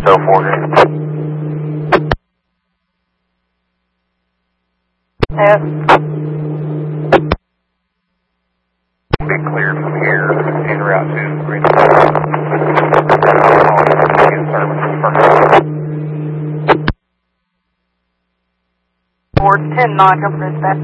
So 40. Yes. Be cleared from here en route to Green. Board 10 non-government.